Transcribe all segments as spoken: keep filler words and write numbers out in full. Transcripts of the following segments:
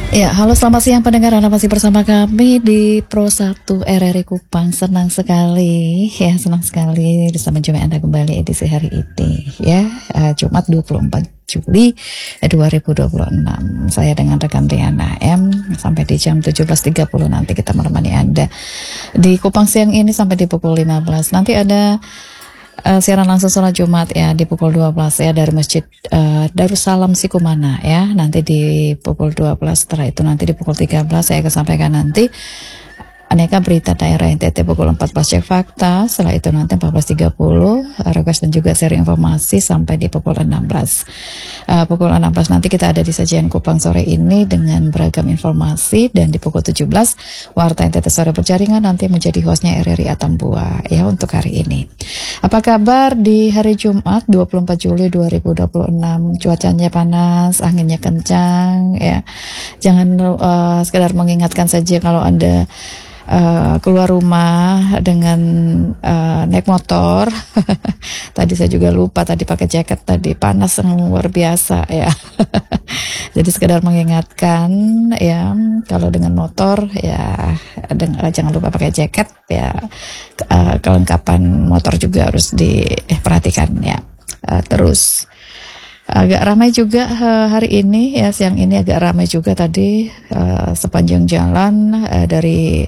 Ya, halo selamat siang pendengar, Anda masih bersama kami di Pro satu R R I Kupang. Senang sekali, ya senang sekali bisa menjumpai Anda kembali edisi hari ini, ya uh, Jumat dua puluh empat Juli dua ribu dua puluh enam. Saya dengan rekan Riana M sampai di jam tujuh belas tiga puluh nanti kita menemani Anda di Kupang siang ini sampai di pukul lima belas. Nanti ada Uh, siaran langsung sholat Jumat ya di pukul dua belas ya dari Masjid uh, Darussalam Sikumana ya, nanti di pukul dua belas. Setelah itu nanti di pukul tiga belas saya akan sampaikan nanti aneka berita daerah N T T pukul empat belas cek fakta. Setelah itu nanti empat belas tiga puluh request dan juga sharing informasi sampai di pukul enam belas. Uh, pukul enam belas nanti kita ada di sajian Kupang sore ini dengan beragam informasi, dan di pukul tujuh belas Warta N T T sore berjaringan nanti menjadi hostnya R R I Atambua ya untuk hari ini. Apa kabar di hari Jumat dua puluh empat Juli dua ribu dua puluh enam? Cuacanya panas, anginnya kencang ya. Jangan uh, sekedar mengingatkan saja kalau Anda Uh, keluar rumah dengan uh, naik motor. Tadi saya juga lupa tadi pakai jaket, tadi panas luar biasa ya. Jadi sekedar mengingatkan ya, kalau dengan motor ya dengan, jangan lupa pakai jaket ya. Uh, kelengkapan motor juga harus diperhatikan ya. Uh, terus agak ramai juga uh, hari ini ya, siang ini agak ramai juga tadi uh, sepanjang jalan uh, dari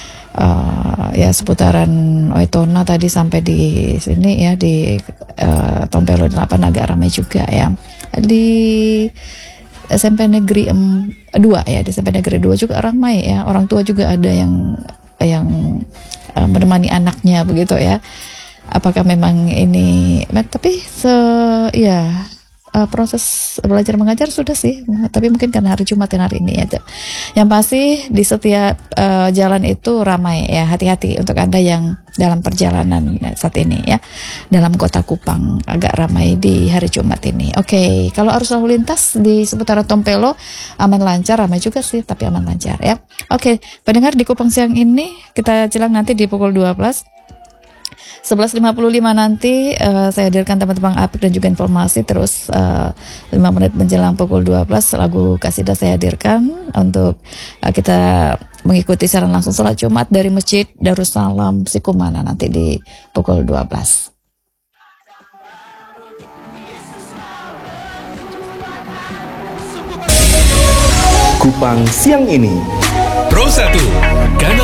uh, ya seputaran Oitona tadi sampai di sini ya di uh, Tompelo delapan agak ramai juga ya. Di S M P Negeri dua ya, di S M P Negeri dua juga ramai ya. Orang tua juga ada yang yang uh, menemani anaknya begitu ya. Apakah memang ini tapi se ya Uh, proses belajar mengajar sudah sih, tapi mungkin karena hari Jumat dan hari ini ya. Yang pasti di setiap uh, jalan itu ramai ya, hati-hati untuk Anda yang dalam perjalanan saat ini ya, dalam kota Kupang agak ramai di hari Jumat ini. Oke, okay. Kalau arus lalu lintas di seputaran Tompelo aman lancar, ramai juga sih tapi aman lancar ya. Oke, okay. Pendengar di Kupang siang ini kita jelang nanti di pukul dua belas sebelas lima puluh lima nanti uh, saya hadirkan teman-teman apik dan juga informasi. Terus uh, lima menit menjelang pukul dua belas lagu kasidah saya hadirkan untuk uh, kita mengikuti siaran langsung sholat Jumat dari Masjid Darussalam Sikumana nanti di pukul dua belas. Kupang siang ini Pro satu